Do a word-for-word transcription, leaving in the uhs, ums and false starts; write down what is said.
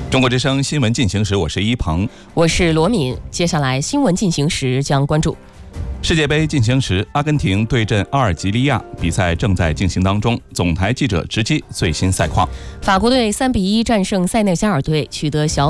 中国之声新闻进行时，我是一鹏， 我是罗敏。接下来新闻进行时将关注世界杯进行时，阿根廷对阵阿尔及利亚，比赛正在进行当中。总台记者直击最新赛况。 法国队三比一战胜塞内加尔队，取得小